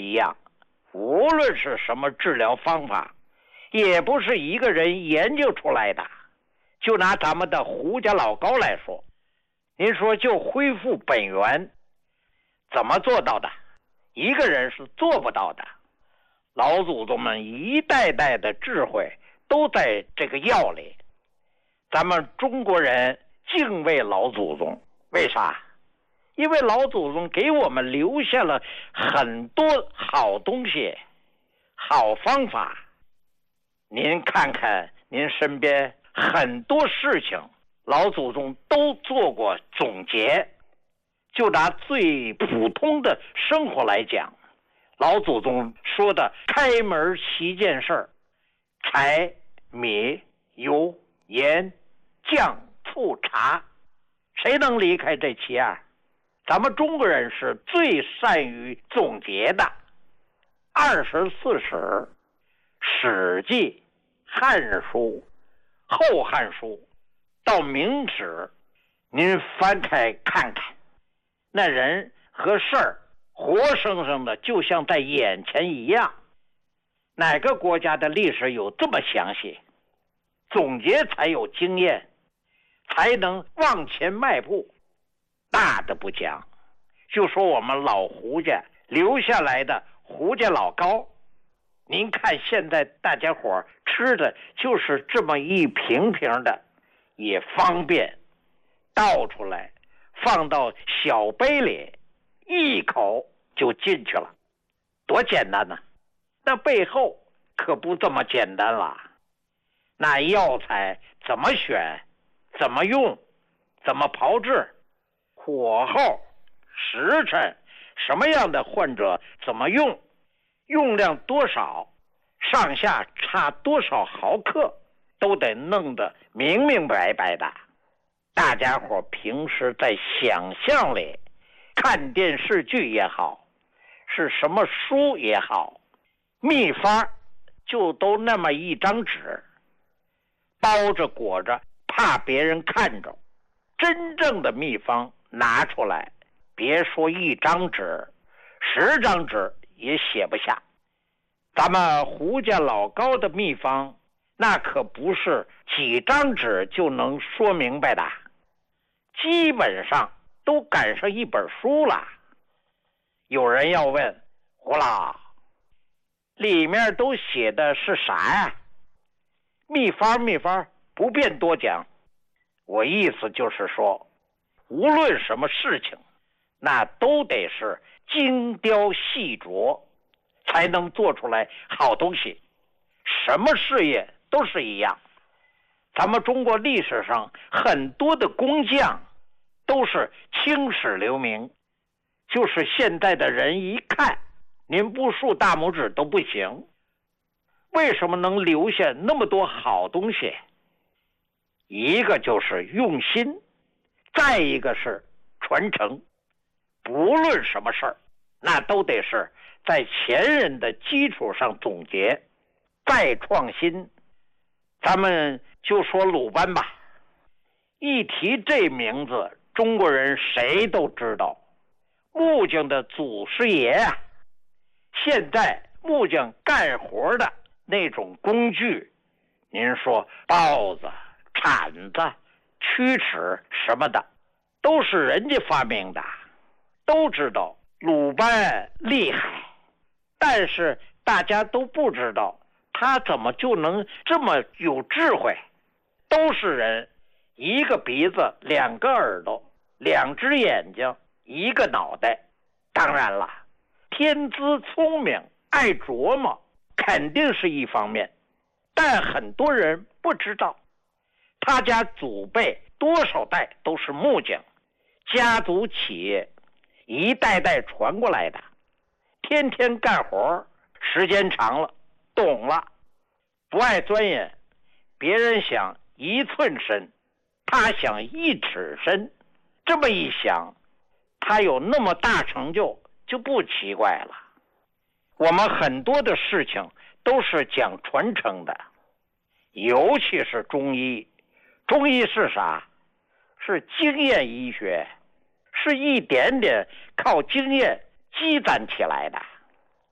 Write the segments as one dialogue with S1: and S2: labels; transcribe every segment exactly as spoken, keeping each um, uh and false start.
S1: 一样，无论是什么治疗方法，也不是一个人研究出来的。就拿咱们的胡家老高来说，您说就恢复本源，怎么做到的？一个人是做不到的。老祖宗们一代代的智慧都在这个药里。咱们中国人敬畏老祖宗，为啥？因为老祖宗给我们留下了很多好东西、好方法。您看看您身边很多事情，老祖宗都做过总结。就拿最普通的生活来讲，老祖宗说的开门七件事儿：柴、米、油、盐、酱、醋、茶，谁能离开这七样？咱们中国人是最善于总结的。二十四史、史记、汉书、后汉书到明史，您翻开看看，那人和事儿活生生的就像在眼前一样。哪个国家的历史有这么详细？总结才有经验，才能往前迈步。大的不讲，就说我们老胡家留下来的胡家老高，您看现在大家伙吃的就是这么一瓶瓶的，也方便，倒出来放到小杯里，一口就进去了，多简单呢！那背后可不这么简单了。那药材怎么选，怎么用，怎么炮制，火候、时辰，什么样的患者怎么用，用量多少，上下差多少毫克，都得弄得明明白白的。大家伙平时在想象里看电视剧也好，是什么书也好，秘方就都那么一张纸，包着裹着，怕别人看着。真正的秘方拿出来，别说一张纸，十张纸也写不下。咱们胡家老高的秘方，那可不是几张纸就能说明白的，基本上都赶上一本书了。有人要问，胡老，里面都写的是啥呀？秘方秘方不便多讲。我意思就是说，无论什么事情，那都得是精雕细琢，才能做出来好东西。什么事业都是一样。咱们中国历史上很多的工匠都是青史留名，就是现在的人一看，您不竖大拇指都不行。为什么能留下那么多好东西？一个就是用心，再一个是传承。不论什么事儿，那都得是在前人的基础上总结，再创新。咱们就说鲁班吧，一提这名字，中国人谁都知道，木匠的祖师爷啊。现在木匠干活的那种工具，您说刨子、铲子、曲尺什么的，都是人家发明的。都知道鲁班厉害，但是大家都不知道他怎么就能这么有智慧。都是人，一个鼻子，两个耳朵，两只眼睛，一个脑袋。当然了，天资聪明，爱琢磨，肯定是一方面，但很多人不知道，他家祖辈多少代都是木匠，家族企业一代代传过来的，天天干活，时间长了，懂了，不爱钻研。别人想一寸深，他想一尺深，这么一想，他有那么大成就，就不奇怪了。我们很多的事情都是讲传承的，尤其是中医。中医是啥？是经验医学，是一点点靠经验积攒起来的。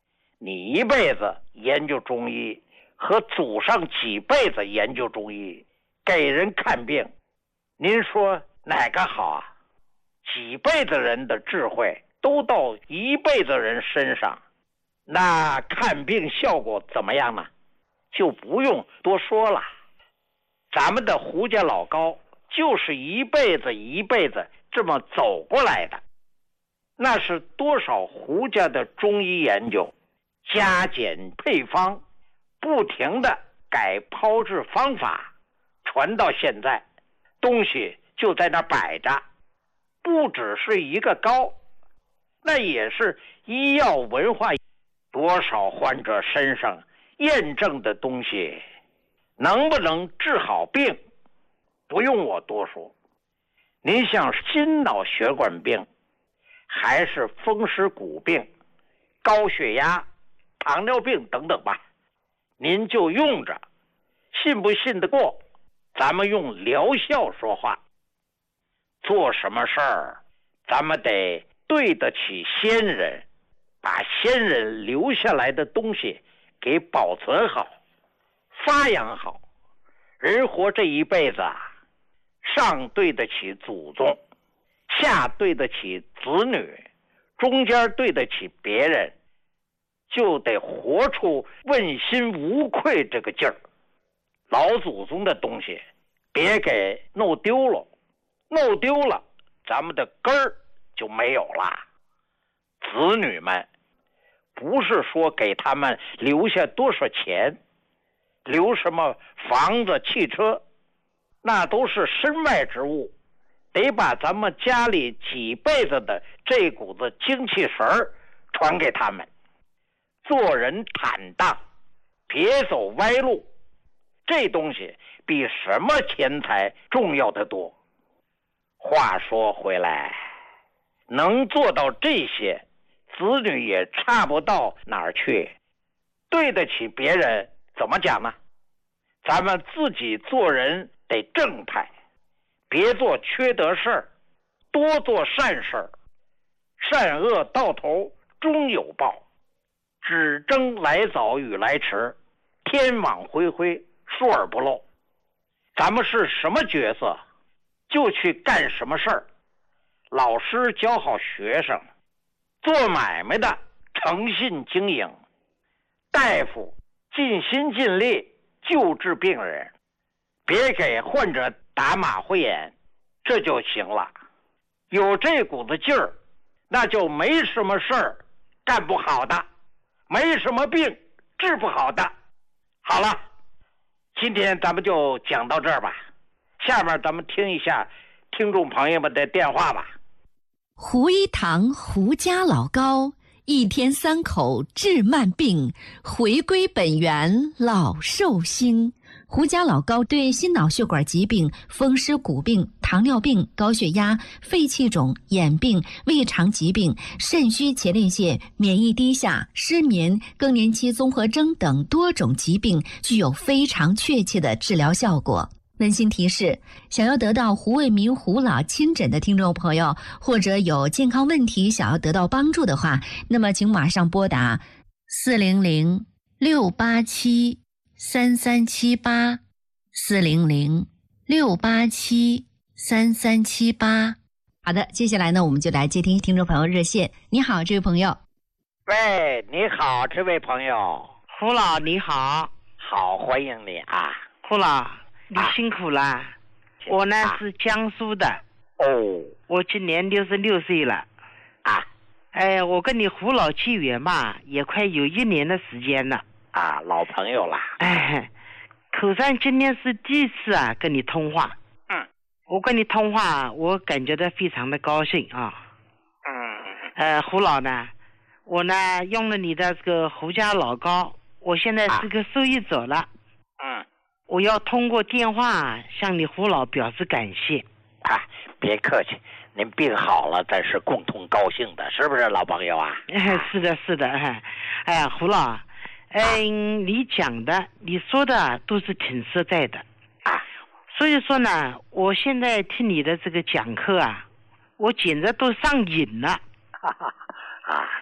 S1: 你一辈子研究中医和祖上几辈子研究中医给人看病，您说哪个好啊？几辈子人的智慧都到一辈子人身上，那看病效果怎么样呢？就不用多说了。咱们的胡家老高就是一辈子一辈子这么走过来的，那是多少胡家的中医研究，加减配方，不停的改炮制方法，传到现在，东西就在那摆着，不只是一个高，那也是医药文化，多少患者身上验证的东西，能不能治好病，不用我多说。您像心脑血管病，还是风湿骨病、高血压、糖尿病等等吧，您就用着，信不信得过？咱们用疗效说话。做什么事儿，咱们得对得起先人，把先人留下来的东西给保存好，发扬好。人活这一辈子啊，上对得起祖宗，下对得起子女，中间对得起别人，就得活出问心无愧这个劲儿。老祖宗的东西别给弄丢了，弄丢了咱们的根儿就没有了。子女们不是说给他们留下多少钱，留什么房子汽车，那都是身外之物，得把咱们家里几辈子的这股子精气神儿传给他们。做人坦荡，别走歪路，这东西比什么钱财重要得多。话说回来，能做到这些，子女也差不到哪儿去。对得起别人，怎么讲呢？咱们自己做人得正派，别做缺德事儿，多做善事儿。善恶到头终有报，只争来早与来迟，天网恢恢，疏而不漏。咱们是什么角色，就去干什么事儿。老师教好学生，做买卖的诚信经营，大夫尽心尽力救治病人，别给患者打马虎眼，这就行了。有这股子劲儿，那就没什么事儿干不好的，没什么病治不好的。好了，今天咱们就讲到这儿吧，下面咱们听一下听众朋友们的电话吧。
S2: 胡一堂胡家老高，一天三口治慢病，回归本源老寿星。胡家老高对心脑血管疾病、风湿骨病、糖尿病、高血压、肺气肿、眼病、胃肠疾病、肾虚前列腺、免疫低下、失眠、更年期综合征等多种疾病具有非常确切的治疗效果。温馨提示，想要得到胡卫民胡老亲诊的听众朋友，或者有健康问题想要得到帮助的话，那么请马上拨打四零零六八七三三七八，四零零六八七三三七八。好的，接下来呢，我们就来接听听众朋友热线。你好，这位朋友。
S1: 喂，你好，这位朋友。
S3: 胡老你好。
S1: 好，欢迎你啊。
S3: 胡老你辛苦了、啊、我呢、啊、是江苏的。
S1: 哦，
S3: 我今年六十六岁了
S1: 啊。
S3: 哎，我跟你胡老契约嘛，也快有一年的时间了
S1: 啊，老朋友了。
S3: 哎，口上今天是第一次啊跟你通话。
S1: 嗯，
S3: 我跟你通话，我感觉到非常的高兴啊。
S1: 嗯，
S3: 呃，胡老呢，我呢用了你的这个胡家老高，我现在是个受益者了。
S1: 嗯。
S3: 我要通过电话向你胡老表示感谢。
S1: 啊，别客气，您病好了，咱是共同高兴的，是不是老朋友啊？
S3: 是的，是的。哎呀，胡老，嗯，你讲的，你说的都是挺实在的
S1: 啊。
S3: 所以说呢，我现在听你的这个讲课啊，我简直都上瘾了。
S1: 啊，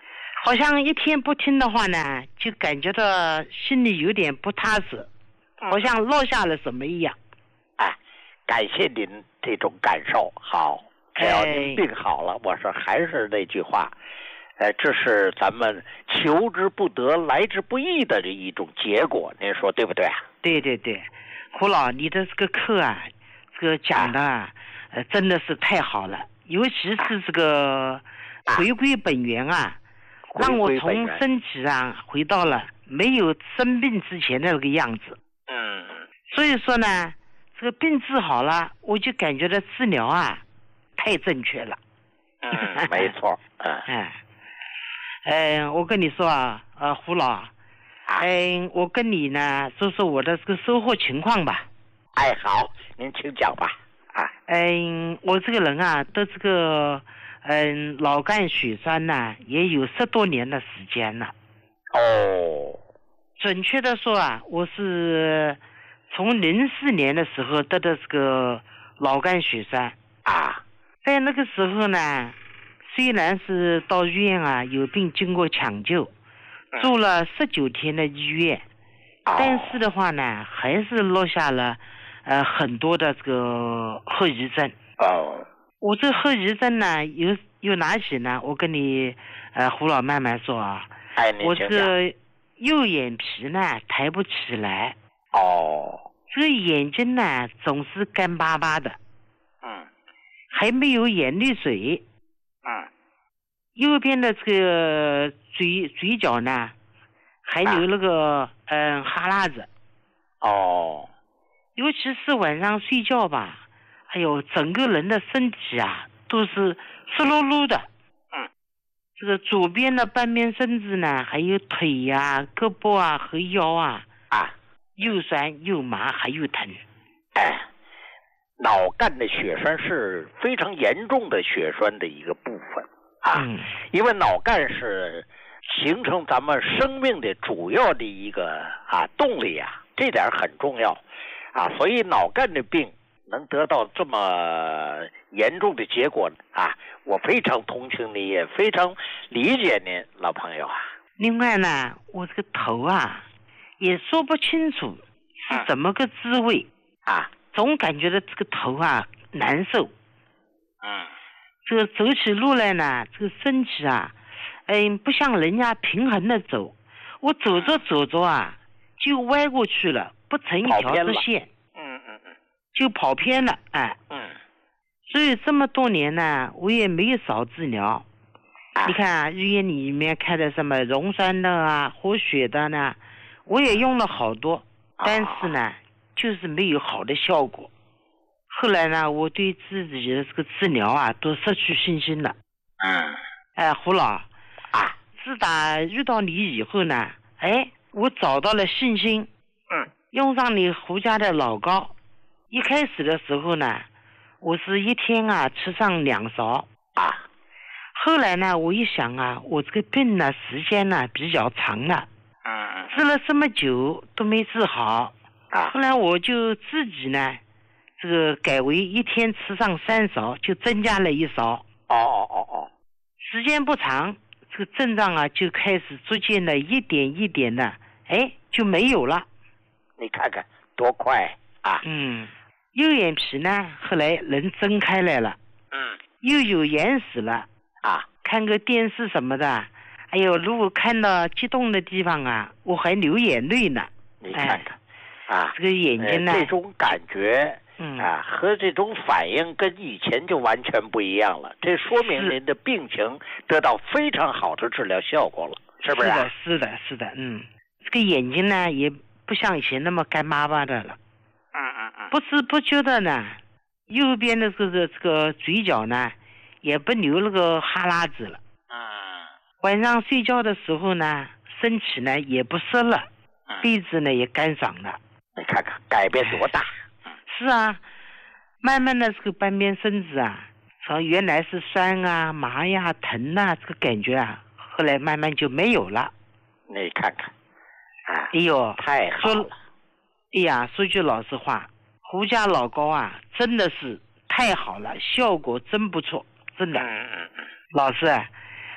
S3: 好像一天不听的话呢，就感觉到心里有点不踏实，好像落下了什么一样。
S1: 哎，感谢您这种感受。好，只要您病好了，哎、我说还是那句话，呃，这是咱们求之不得、来之不易的这一种结果，您说对不对啊？
S3: 对对对，胡老，你的这个课啊，这个讲的啊，呃，真的是太好了，尤其是这个回归本源啊，啊让我从身体啊回到了没有生病之前的那个样子。
S1: 嗯，
S3: 所以说呢，这个病治好了，我就感觉到治疗啊太正确了。
S1: 嗯，没错。嗯，
S3: 哎，嗯、呃，我跟你说啊，呃，胡老，嗯、呃，我跟你呢说说我的这个收获情况吧。
S1: 哎，好，您请讲吧。啊，
S3: 嗯，我这个人啊，得这个嗯脑干血栓呢，也有十多年的时间了。
S1: 哦，
S3: 准确的说啊，我是从零四年的时候得的这个脑干血栓
S1: 啊，
S3: 在那个时候呢，虽然是到医院啊有病经过抢救，住了十九天的医院，
S1: 哦、
S3: 但是的话呢，还是落下了呃很多的这个后遗症。
S1: 哦，
S3: 我这后遗症呢有有哪些呢？我跟你呃胡老慢慢说啊。
S1: 哎，
S3: 我这个右眼皮呢抬不起来。
S1: 哦。
S3: 这个眼睛呢总是干巴巴的。
S1: 嗯。
S3: 还没有眼泪水。
S1: 嗯。
S3: 右边的这个嘴嘴角呢还流那个嗯、呃、哈喇子。
S1: 哦。
S3: 尤其是晚上睡觉吧，哎呦，整个人的身体啊都是湿漉漉的。
S1: 嗯。
S3: 这个左边的半边身子呢，还有腿呀、啊、胳膊啊和腰啊
S1: 啊，
S3: 又酸又麻还又疼。
S1: 哎，脑干的血栓是非常严重的血栓的一个部分啊，
S3: 嗯、
S1: 因为脑干是形成咱们生命的主要的一个啊动力啊，这点很重要啊，所以脑干的病能得到这么严重的结果啊，我非常同情你，也非常理解您，老朋友啊。
S3: 另外呢，我这个头啊也说不清楚是怎么个滋味、
S1: 嗯、啊，
S3: 总感觉到这个头啊难受。
S1: 嗯，
S3: 这个走起路来呢，这个身体啊，嗯，不像人家平衡的走，我走着走着啊就歪过去了，不成一条直线。
S1: 嗯嗯嗯，
S3: 就跑偏了，哎，
S1: 嗯，
S3: 所以这么多年呢，我也没有少治疗。啊、你看啊，医院里面开的什么溶栓的啊、活血的呢，我也用了好多，但是呢，啊、就是没有好的效果。后来呢，我对自己的这个治疗啊，都失去信心了。
S1: 嗯，
S3: 哎，胡老
S1: 啊，
S3: 自打遇到你以后呢，哎，我找到了信心。
S1: 嗯，
S3: 用上你胡家的老膏。一开始的时候呢，我是一天啊吃上两勺
S1: 啊。
S3: 后来呢，我一想啊，我这个病呢时间呢比较长了，
S1: 嗯，
S3: 治了这么久都没治好
S1: 啊。
S3: 后来我就自己呢，这个改为一天吃上三勺，就增加了一勺。
S1: 哦哦哦哦。
S3: 时间不长，这个症状啊就开始逐渐的一点一点的，哎就没有了。
S1: 你看看多快啊！
S3: 嗯。右眼皮呢后来能睁开来了，
S1: 嗯，
S3: 又有眼屎了
S1: 啊，
S3: 看个电视什么的，哎呦，如果看到激动的地方啊，我还流眼泪呢。
S1: 你看看，哎、啊，
S3: 这个眼睛呢、
S1: 呃，这种感觉，
S3: 嗯
S1: 啊，和这种反应跟以前就完全不一样了，这说明您的病情得到非常好的治疗效果了，是不是、啊？
S3: 是的，是的，是的，嗯，这个眼睛呢也不像以前那么干巴巴的了。
S1: 嗯嗯嗯，
S3: 不知不觉的呢，右边的这个这个嘴角呢，也不流那个哈喇子了。
S1: 嗯。
S3: 晚上睡觉的时候呢，身体呢也不湿了，鼻子呢也干爽了。
S1: 你看看改变多大？
S3: 是啊，慢慢的这个半边身子啊，从原来是酸啊、麻呀、疼啊这个感觉啊，后来慢慢就没有了。
S1: 你看看，啊，
S3: 哎呦，
S1: 太好了。
S3: 哎呀，说句老实话，胡家老膏啊，真的是太好了，效果真不错，真的。
S1: 嗯嗯嗯。
S3: 老师，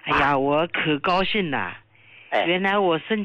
S3: 哎呀，我可高兴了。
S1: 哎，
S3: 原来我身